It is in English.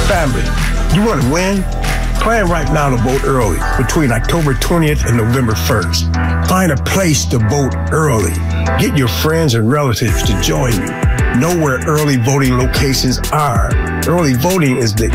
Family, you want to win? Plan right now to vote early between October 20th and November 1st. Find a place to vote early. Get your friends and relatives to join you. Know where early voting locations are. Early voting is the